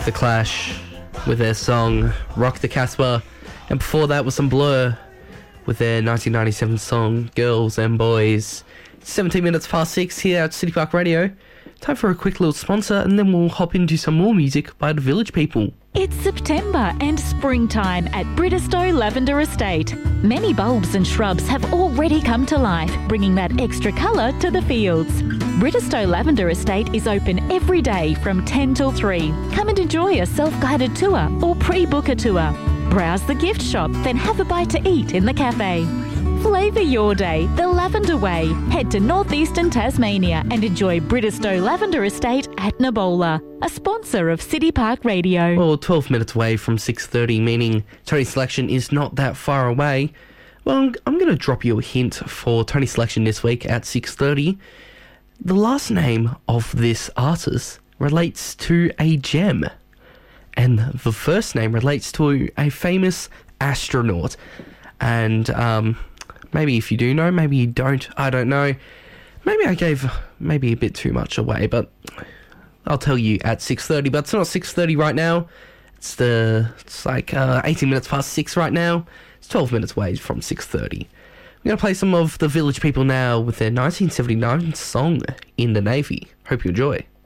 The Clash with their song Rock the Casbah, and before that was some Blur with their 1997 song Girls and Boys. 17 minutes past 6 here at City Park Radio. Time for a quick little sponsor, and then we'll hop into some more music by the Village People. It's September and springtime at Bridestow Lavender Estate. Many bulbs and shrubs have already come to life, bringing that extra colour to the fields. Bridestow Lavender Estate is open every day from 10 till 3. Come and enjoy a self-guided tour or pre-book a tour. Browse the gift shop, then have a bite to eat in the cafe. Flavour your day the Lavender Way. Head to northeastern Tasmania and enjoy Bridestow Lavender Estate at Nabola, a sponsor of City Park Radio. Well, 12 minutes away from 6:30, meaning Tony's Selection is not that far away. Well, I'm going to drop you a hint for Tony's Selection this week at 6:30. The last name of this artist relates to a gem, and the first name relates to a famous astronaut. And maybe if you do know, maybe you don't, I don't know. Maybe I gave a bit too much away, but I'll tell you at 6:30. But it's not 6:30 right now. It's like 18 minutes past 6 right now. It's 12 minutes away from 6:30. We're going to play some of the Village People now with their 1979 song In the Navy. Hope you enjoy.